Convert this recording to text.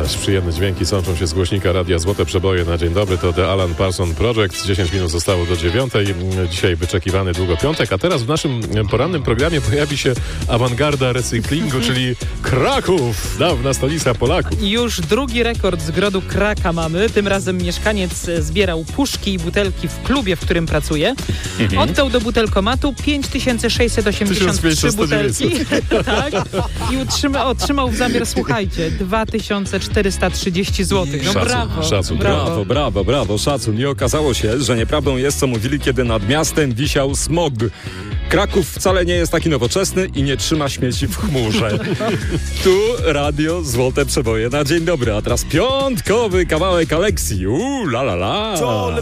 Ależ przyjemne dźwięki sączą się z głośnika Radia Złote Przeboje na dzień dobry. To The Alan Parsons Project. 10 minut zostało do 9. Dzisiaj wyczekiwany długo piątek, a teraz w naszym porannym programie pojawi się awangarda recyklingu, czyli Kraków, dawna stolica Polaków. Już drugi rekord z grodu Kraka mamy. Tym razem mieszkaniec zbierał puszki i butelki w klubie, w którym pracuje. Oddał do butelkomatu 5683 butelki. Tak. I otrzymał w zamiar, słuchajcie, 2430 zł. No Szacun. Brawo, szacun. I okazało się, że nieprawdą jest, co mówili, kiedy nad miastem wisiał smog. Kraków wcale nie jest taki nowoczesny i nie trzyma śmieci w chmurze. Tu Radio Złote Przeboje na dzień dobry, a teraz piątkowy kawałek Aleksji. La la la.